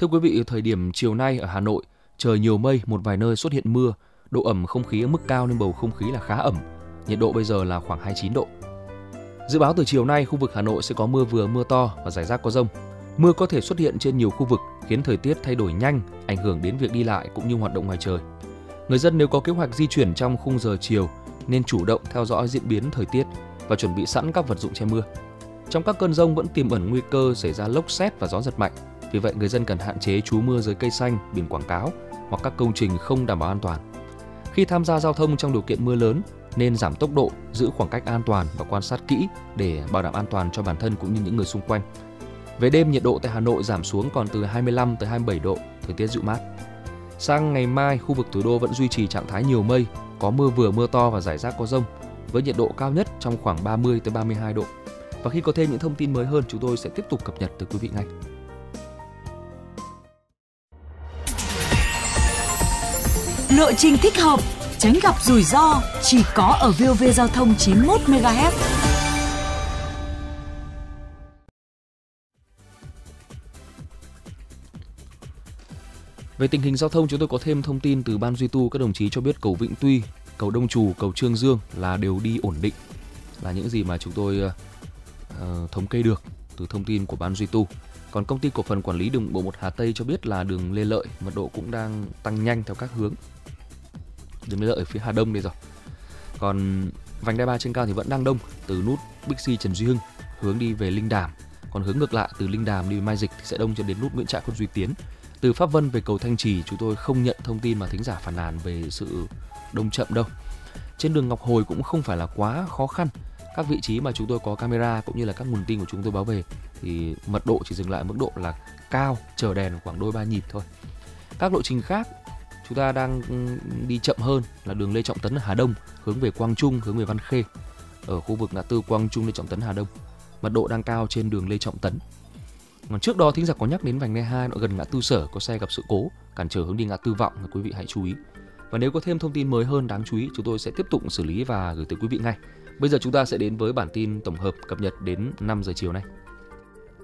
Thưa quý vị, thời điểm chiều nay ở Hà Nội, trời nhiều mây, một vài nơi xuất hiện mưa, độ ẩm không khí ở mức cao nên bầu không khí là khá ẩm. Nhiệt độ bây giờ là khoảng 29 độ. Dự báo từ chiều nay, khu vực Hà Nội sẽ có mưa vừa mưa to và rải rác có dông. Mưa có thể xuất hiện trên nhiều khu vực, khiến thời tiết thay đổi nhanh, ảnh hưởng đến việc đi lại cũng như hoạt động ngoài trời. Người dân nếu có kế hoạch di chuyển trong khung giờ chiều nên chủ động theo dõi diễn biến thời tiết và chuẩn bị sẵn các vật dụng che mưa. Trong các cơn dông vẫn tiềm ẩn nguy cơ xảy ra lốc sét và gió giật mạnh. Vì vậy, người dân cần hạn chế trú mưa dưới cây xanh, biển quảng cáo hoặc các công trình không đảm bảo an toàn. Khi tham gia giao thông trong điều kiện mưa lớn, nên giảm tốc độ, giữ khoảng cách an toàn và quan sát kỹ để bảo đảm an toàn cho bản thân cũng như những người xung quanh. Về đêm, nhiệt độ tại Hà Nội giảm xuống còn từ 25 tới 27 độ, thời tiết dịu mát. Sang ngày mai, khu vực thủ đô vẫn duy trì trạng thái nhiều mây, có mưa vừa mưa to và rải rác có dông, với nhiệt độ cao nhất trong khoảng 30 tới 32 độ. Và khi có thêm những thông tin mới hơn, chúng tôi sẽ tiếp tục cập nhật tới quý vị ngay. Lộ trình thích hợp, tránh gặp rủi ro chỉ có ở VOV Giao thông 91 MHz. Về tình hình giao thông, chúng tôi có thêm thông tin từ Ban duy tu. Các đồng chí cho biết cầu Vĩnh Tuy, cầu Đông Trù, cầu Trương Dương là đều đi ổn định, là những gì mà chúng tôi thống kê được từ thông tin của Ban duy tu. Còn công ty cổ phần quản lý đường bộ 1 Hà Tây cho biết là đường Lê Lợi mật độ cũng đang tăng nhanh theo các hướng. Đường Lê Lợi ở phía Hà Đông đây rồi. Còn vành đai 3 trên cao thì vẫn đang đông, từ nút Bixi Trần Duy Hưng hướng đi về Linh Đàm. Còn hướng ngược lại từ Linh Đàm đi Mai Dịch thì sẽ đông cho đến nút Nguyễn Trãi Khuất Duy Tiến. Từ Pháp Vân về cầu Thanh Trì, chúng tôi không nhận thông tin mà thính giả phàn nàn về sự đông chậm đâu. Trên đường Ngọc Hồi cũng không phải là quá khó khăn. Các vị trí mà chúng tôi có camera cũng như là các nguồn tin của chúng tôi báo về thì mật độ chỉ dừng lại mức độ là cao, chờ đèn khoảng đôi ba nhịp thôi. Các lộ trình khác chúng ta đang đi chậm hơn là đường Lê Trọng Tấn ở Hà Đông, hướng về Quang Trung, hướng về Văn Khê. Ở khu vực ngã tư Quang Trung Lê Trọng Tấn Hà Đông, mật độ đang cao trên đường Lê Trọng Tấn. Còn trước đó thính giả có nhắc đến vành đai 2 nó gần ngã tư Sở có xe gặp sự cố cản trở hướng đi ngã tư Vọng, quý vị hãy chú ý. Và nếu có thêm thông tin mới hơn đáng chú ý, chúng tôi sẽ tiếp tục xử lý và gửi tới quý vị ngay. Bây giờ chúng ta sẽ đến với bản tin tổng hợp cập nhật đến 5 giờ chiều nay.